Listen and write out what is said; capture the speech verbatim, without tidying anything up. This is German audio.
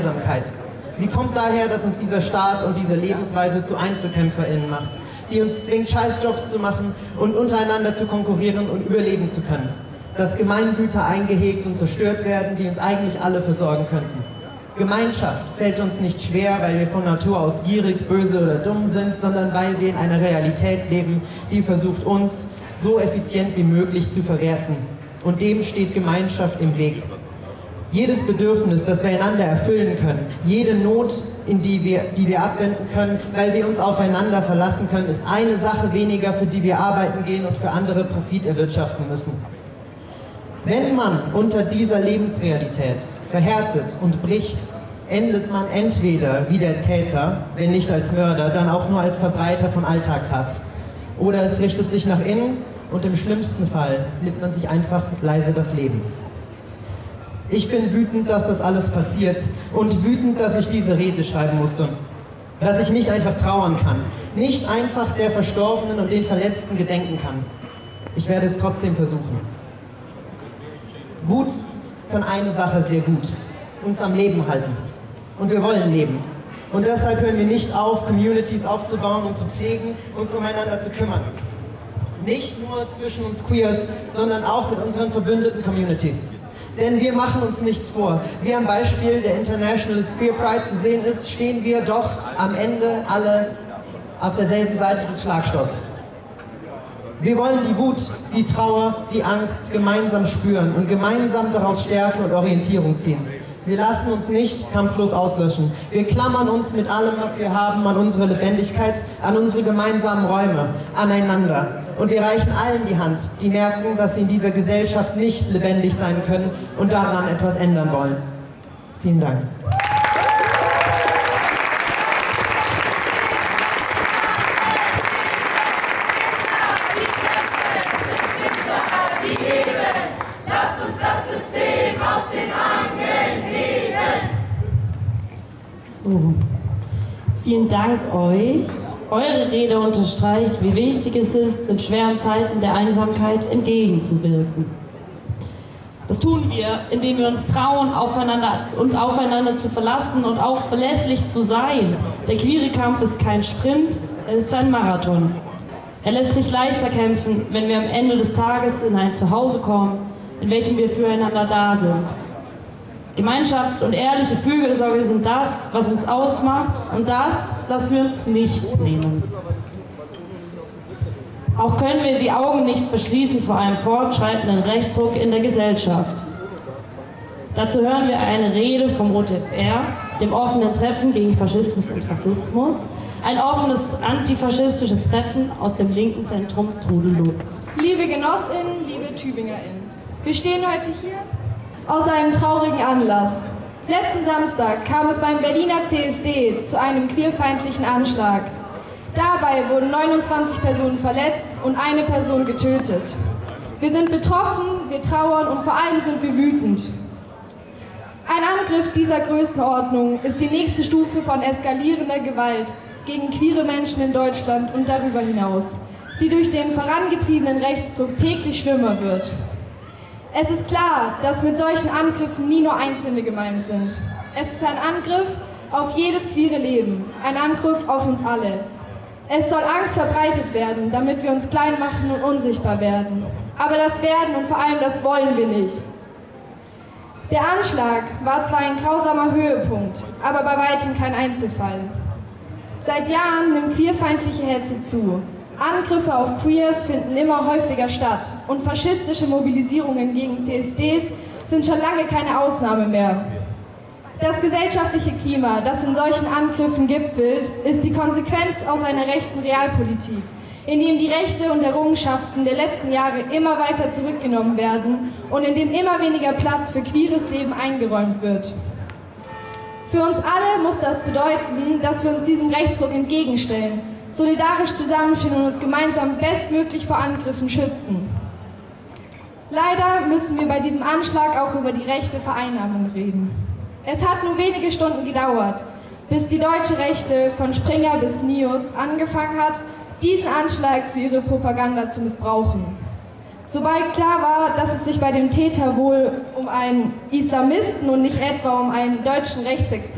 Einsamkeit. Sie kommt daher, dass uns dieser Staat und diese Lebensweise zu EinzelkämpferInnen macht, die uns zwingt, Scheißjobs zu machen und untereinander zu konkurrieren und überleben zu können. Dass Gemeingüter eingehegt und zerstört werden, die uns eigentlich alle versorgen könnten. Gemeinschaft fällt uns nicht schwer, weil wir von Natur aus gierig, böse oder dumm sind, sondern weil wir in einer Realität leben, die versucht, uns so effizient wie möglich zu verwerten. Und dem steht Gemeinschaft im Weg. Jedes Bedürfnis, das wir einander erfüllen können, jede Not, in die wir, die wir abwenden können, weil wir uns aufeinander verlassen können, ist eine Sache weniger, für die wir arbeiten gehen und für andere Profit erwirtschaften müssen. Wenn man unter dieser Lebensrealität verhärtet und bricht, endet man entweder wie der Täter, wenn nicht als Mörder, dann auch nur als Verbreiter von Alltagshass. Oder es richtet sich nach innen und im schlimmsten Fall nimmt man sich einfach leise das Leben. Ich bin wütend, dass das alles passiert und wütend, dass ich diese Rede schreiben musste. Dass ich nicht einfach trauern kann, nicht einfach der Verstorbenen und den Verletzten gedenken kann. Ich werde es trotzdem versuchen. Wut kann eine Sache sehr gut, uns am Leben halten. Und wir wollen leben. Und deshalb hören wir nicht auf, Communities aufzubauen und zu pflegen, uns umeinander zu kümmern. Nicht nur zwischen uns Queers, sondern auch mit unseren verbündeten Communities. Denn wir machen uns nichts vor. Wie am Beispiel der International Queer Pride zu sehen ist, stehen wir doch am Ende alle auf derselben Seite des Schlagstocks. Wir wollen die Wut, die Trauer, die Angst gemeinsam spüren und gemeinsam daraus Stärke und Orientierung ziehen. Wir lassen uns nicht kampflos auslöschen. Wir klammern uns mit allem, was wir haben, an unsere Lebendigkeit, an unsere gemeinsamen Räume, aneinander. Und wir reichen allen die Hand, die merken, dass sie in dieser Gesellschaft nicht lebendig sein können und daran etwas ändern wollen. Vielen Dank. So. Vielen Dank euch. Eure Rede unterstreicht, wie wichtig es ist, in schweren Zeiten der Einsamkeit entgegenzuwirken. Das tun wir, indem wir uns trauen, aufeinander, uns aufeinander zu verlassen und auch verlässlich zu sein. Der queere Kampf ist kein Sprint, er ist ein Marathon. Er lässt sich leichter kämpfen, wenn wir am Ende des Tages in ein Zuhause kommen, in welchem wir füreinander da sind. Gemeinschaft und ehrliche Fürsorge sind das, was uns ausmacht, und das lassen wir uns nicht nehmen. Auch können wir die Augen nicht verschließen vor einem fortschreitenden Rechtsruck in der Gesellschaft. Dazu hören wir eine Rede vom O T F R, dem offenen Treffen gegen Faschismus und Rassismus, ein offenes antifaschistisches Treffen aus dem linken Zentrum Trudelutz. Liebe Genossinnen, liebe TübingerInnen, wir stehen heute hier aus einem traurigen Anlass. Letzten Samstag kam es beim Berliner C S D zu einem queerfeindlichen Anschlag. Dabei wurden neunundzwanzig Personen verletzt und eine Person getötet. Wir sind betroffen, wir trauern und vor allem sind wir wütend. Ein Angriff dieser Größenordnung ist die nächste Stufe von eskalierender Gewalt gegen queere Menschen in Deutschland und darüber hinaus, die durch den vorangetriebenen Rechtsdruck täglich schlimmer wird. Es ist klar, dass mit solchen Angriffen nie nur Einzelne gemeint sind. Es ist ein Angriff auf jedes queere Leben, ein Angriff auf uns alle. Es soll Angst verbreitet werden, damit wir uns klein machen und unsichtbar werden. Aber das werden und vor allem das wollen wir nicht. Der Anschlag war zwar ein grausamer Höhepunkt, aber bei weitem kein Einzelfall. Seit Jahren nimmt queerfeindliche Hetze zu. Angriffe auf Queers finden immer häufiger statt und faschistische Mobilisierungen gegen C S Ds sind schon lange keine Ausnahme mehr. Das gesellschaftliche Klima, das in solchen Angriffen gipfelt, ist die Konsequenz aus einer rechten Realpolitik, in dem die Rechte und Errungenschaften der letzten Jahre immer weiter zurückgenommen werden und in dem immer weniger Platz für queeres Leben eingeräumt wird. Für uns alle muss das bedeuten, dass wir uns diesem Rechtsruck entgegenstellen, solidarisch zusammenstehen und uns gemeinsam bestmöglich vor Angriffen schützen. Leider müssen wir bei diesem Anschlag auch über die rechte Vereinnahmung reden. Es hat nur wenige Stunden gedauert, bis die deutsche Rechte von Springer bis Nios angefangen hat, diesen Anschlag für ihre Propaganda zu missbrauchen. Sobald klar war, dass es sich bei dem Täter wohl um einen Islamisten und nicht etwa um einen deutschen Rechtsextremisten